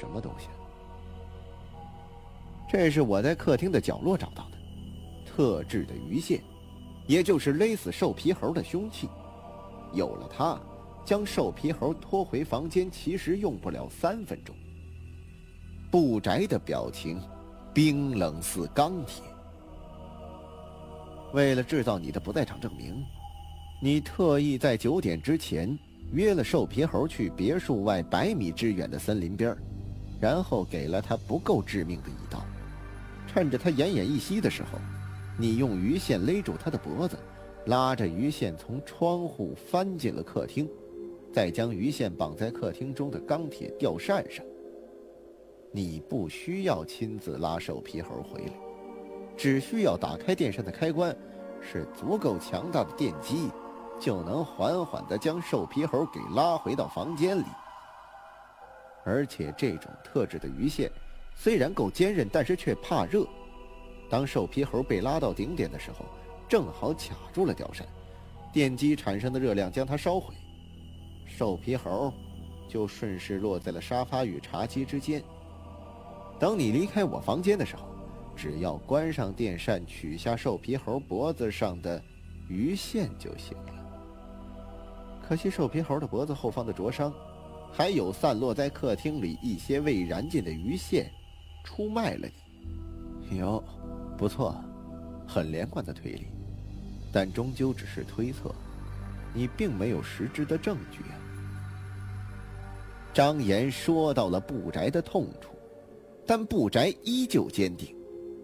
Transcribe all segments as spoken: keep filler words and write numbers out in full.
什么东西？这是我在客厅的角落找到的，特制的鱼线，也就是勒死兽皮猴的凶器。有了它，将兽皮猴拖回房间其实用不了三分钟。不宅的表情冰冷似钢铁。为了制造你的不在场证明，你特意在九点之前约了兽皮猴去别墅外百米之远的森林边，然后给了他不够致命的一刀。趁着他奄奄一息的时候，你用鱼线勒住他的脖子，拉着鱼线从窗户翻进了客厅，再将鱼线绑在客厅中的钢铁吊扇上。你不需要亲自拉兽皮猴回来，只需要打开电扇的开关，是足够强大的电击，就能缓缓地将兽皮猴给拉回到房间里。而且这种特制的鱼线虽然够坚韧，但是却怕热。当兽皮猴被拉到顶点的时候，正好卡住了吊扇，电击产生的热量将它烧毁，兽皮猴就顺势落在了沙发与茶几之间。等你离开我房间的时候，只要关上电扇，取下兽皮猴脖子上的鱼线就行了。可惜兽皮猴的脖子后方的灼伤，还有散落在客厅里一些未燃尽的鱼线，出卖了你。哟，不错，很连贯的推理，但终究只是推测，你并没有实质的证据啊。张岩说到了不宅的痛处，但不宅依旧坚定。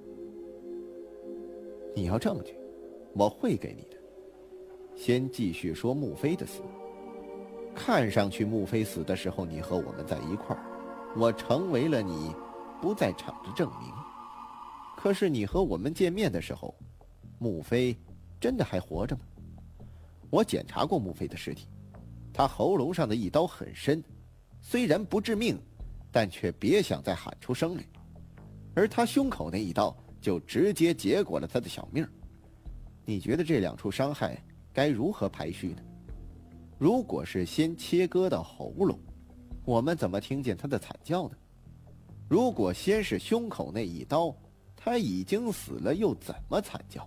你要证据，我会给你的。先继续说穆飞的死。看上去穆飞死的时候你和我们在一块儿，我成为了你不在场的证明。可是你和我们见面的时候，穆飞真的还活着吗？我检查过穆飞的尸体，他喉咙上的一刀很深，虽然不致命，但却别想再喊出声来。而他胸口那一刀就直接结果了他的小命。你觉得这两处伤害该如何排序呢？如果是先切割到喉咙，我们怎么听见他的惨叫呢？如果先是胸口那一刀，他已经死了又怎么惨叫？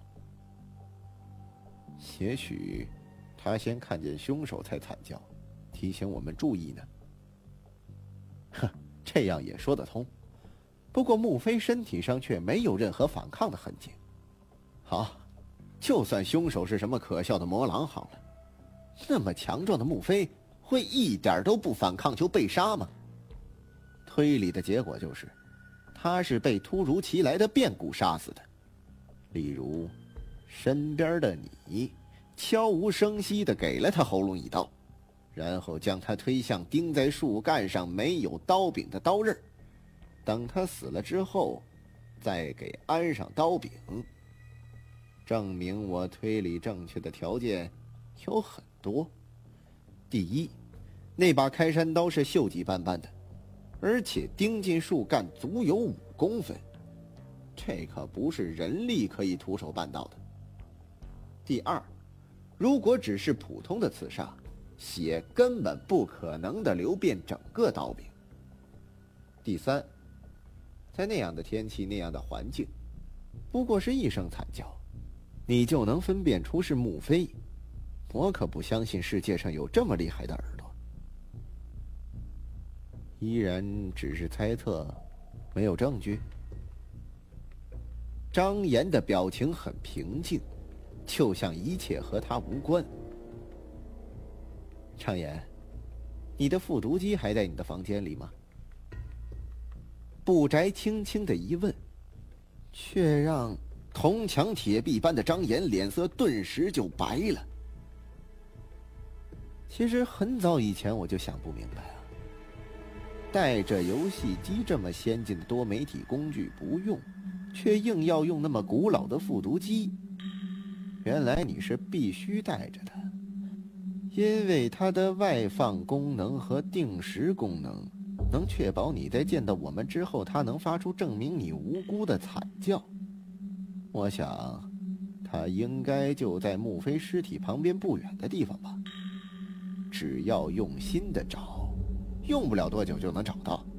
也许他先看见凶手才惨叫，提醒我们注意呢。哼，这样也说得通。不过穆飞身体上却没有任何反抗的痕迹。好，就算凶手是什么可笑的魔狼好了，那么强壮的穆飞会一点都不反抗就被杀吗？推理的结果就是他是被突如其来的变故杀死的。例如身边的你悄无声息地给了他喉咙一刀，然后将他推向钉在树干上没有刀柄的刀刃，等他死了之后再给安上刀柄。证明我推理正确的条件有很多。第一，那把开山刀是锈迹斑斑的，而且钉进树干足有五公分，这可不是人力可以徒手办到的。第二，如果只是普通的刺杀，血根本不可能的流遍整个刀柄。第三，在那样的天气那样的环境，不过是一声惨叫，你就能分辨出是穆飞。我可不相信世界上有这么厉害的耳朵。依然只是猜测，没有证据。张岩的表情很平静，就像一切和他无关。张岩，你的复读机还在你的房间里吗？不宅轻轻的一问，却让铜墙铁壁般的张岩脸色顿时就白了。其实很早以前我就想不明白啊，带着游戏机这么先进的多媒体工具不用，却硬要用那么古老的复读机。原来你是必须带着它，因为它的外放功能和定时功能能确保你在见到我们之后，它能发出证明你无辜的惨叫。我想它应该就在穆飞尸体旁边不远的地方吧，只要用心的找，用不了多久就能找到。